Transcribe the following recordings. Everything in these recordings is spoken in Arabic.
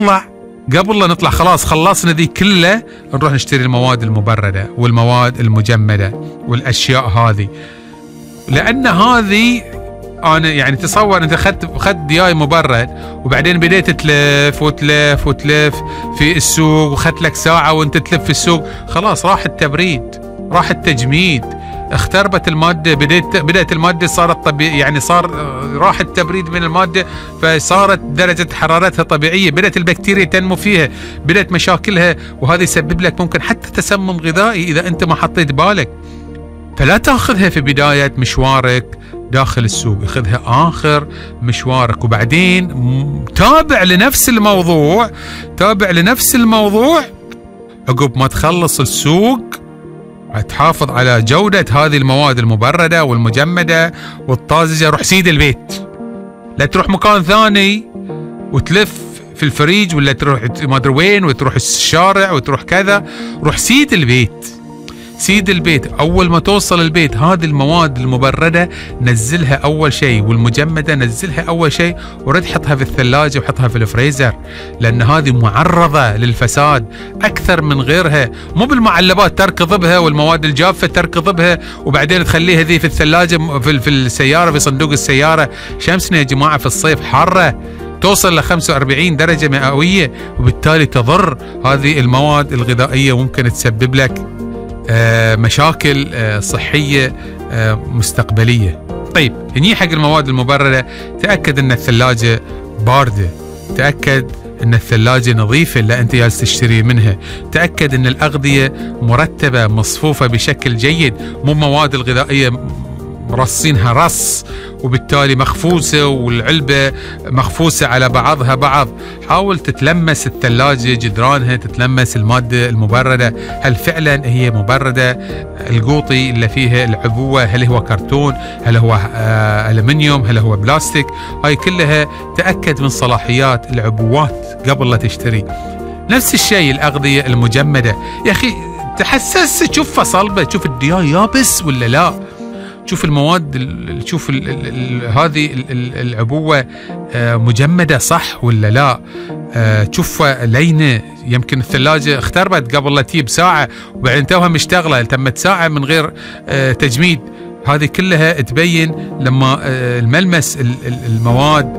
قبل لا نطلع خلاص خلصنا ذي كلها، نروح نشتري المواد المبردة والمواد المجمدة والأشياء هذه، لأن هذه أنا يعني تصور أنت أخذت دياي مبرد وبعدين بديت تلف وتلف وتلف في السوق، وخذت لك ساعة وأنت تلف في السوق، خلاص راح التبريد، راح التجميد، اختربت المادة، بدأت المادة صارت طبيعية، يعني صار راح التبريد من المادة فصارت درجة حرارتها طبيعية، بدأت البكتيريا تنمو فيها، بدأت مشاكلها، وهذا يسبب لك ممكن حتى تسمم غذائي إذا أنت ما حطيت بالك. فلا تأخذها في بداية مشوارك داخل السوق، اخذها آخر مشوارك، وبعدين تابع لنفس الموضوع عقب ما تخلص السوق، تحافظ على جودة هذه المواد المبردة والمجمدة والطازجة. روح سيد البيت، لا تروح مكان ثاني وتلف في الفريج، ولا تروح ما ادري وين وتروح الشارع وتروح كذا. روح سيد البيت. أول ما توصل البيت هذه المواد المبردة نزلها أول شيء، والمجمدة نزلها أول شيء، ورد حطها في الثلاجة وحطها في الفريزر، لأن هذه معرضة للفساد أكثر من غيرها. مو بالمعلبات تركض بها والمواد الجافة تركض بها وبعدين تخليها ذي في الثلاجة في السيارة، في صندوق السيارة. شمسنا يا جماعة في الصيف حارة توصل ل 45 درجة مئوية، وبالتالي تضر هذه المواد الغذائية، وممكن تسبب لك مشاكل صحية مستقبلية. طيب هني حق المواد المبردة تأكد أن الثلاجة باردة، تأكد أن الثلاجة نظيفة اللي أنت جالس تشتري منها، تأكد أن الأغذية مرتبة مصفوفة بشكل جيد، مو مواد الغذائية مرصينها رص وبالتالي مخفوسة والعلبة مخفوسة على بعضها بعض. حاول تتلمس الثلاجة جدرانها، تتلمس المادة المبردة، هل فعلا هي مبردة؟ القوطي اللي فيها العبوة هل هو كرتون، هل هو ألمنيوم، هل هو بلاستيك؟ هاي كلها تأكد من صلاحيات العبوات قبل لا تشتري. نفس الشيء الأغذية المجمدة، يا أخي تحسس، شوفها صلبة، شوف الدياي يابس ولا لا، شوف المواد، شوف هذه العبوة مجمدة صح ولا لا، شوفها لينة، يمكن الثلاجة اختربت قبل لا تجيب ساعة وبعدين توها مشتغلة، تمت ساعة من غير تجميد. هذه كلها تبين لما الملمس المواد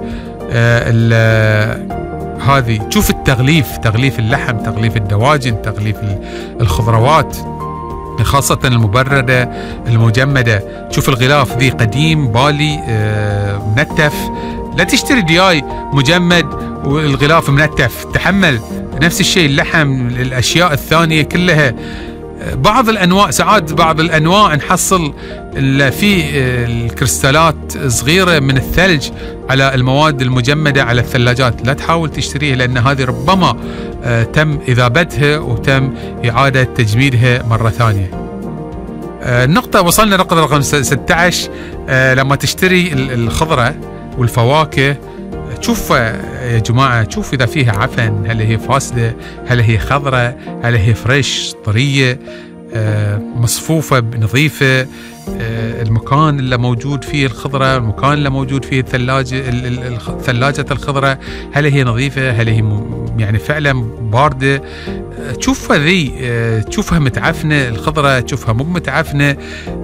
هذه. شوف التغليف، تغليف اللحم، تغليف الدواجن، تغليف الخضروات، خاصة المبردة المجمدة. شوف الغلاف ذي قديم بالي منتف، لا تشتري دياي مجمد والغلاف منتف، تحمل. نفس الشيء اللحم، الأشياء الثانية كلها. بعض الأنواع، ساعات بعض الأنواع نحصل في الكريستالات صغيرة من الثلج على المواد المجمدة على الثلاجات، لا تحاول تشتريها لأن هذه ربما تم إذابتها وتم إعادة تجميدها مرة ثانية. وصلنا نقطة رقم 16. لما تشتري الخضرة والفواكه شوف يا جماعة، شوف إذا فيها عفن، هل هي فاسدة، هل هي خضرة، هل هي فريش طرية مصفوفة نظيفة، المكان اللي موجود فيه الخضرة، المكان اللي موجود فيه ثلاجة الخضرة، هل هي نظيفة، هل هي يعني فعلا باردة. تشوفها ذي، تشوفها متعفنة الخضرة، تشوفها مو متعفنة.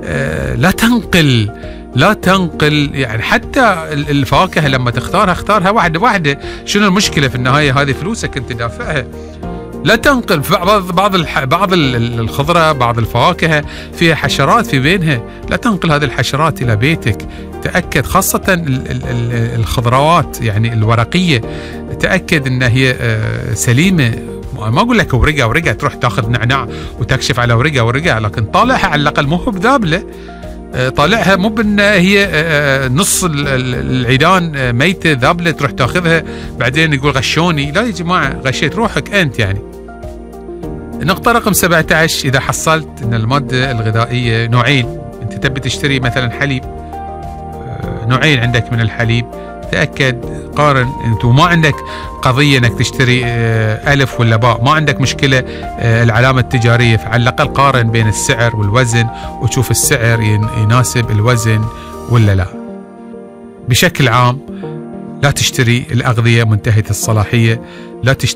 لا تنقل يعني حتى الفواكه لما اختارها واحدة واحدة. شنو المشكلة في النهاية؟ هذه فلوسك انت دافعها. لا تنقل بعض الخضرة، بعض الفواكه فيها حشرات في بينها، لا تنقل هذه الحشرات إلى بيتك. تأكد خاصة الخضروات يعني الورقية، تأكد أنها هي سليمة. ما أقول لك ورقة تروح تاخذ نعناع وتكشف على ورقة، لكن طالعها على الأقل مو بذابلة، طالعها مو بأن هي نص العيدان ميتة ذابلة تروح تاخذها بعدين يقول غشوني. لا يا جماعة، غشيت روحك أنت يعني. النقطة رقم 17، إذا حصلت أن المادة الغذائية نوعين، أنت تبي تشتري مثلا حليب، نوعين عندك من الحليب، تأكد قارن. أنت ما عندك قضية أنك تشتري ألف ولا باء، ما عندك مشكلة العلامة التجارية، فعلى الأقل قارن بين السعر والوزن وتشوف السعر يناسب الوزن ولا لا. بشكل عام لا تشتري الأغذية منتهية الصلاحية، لا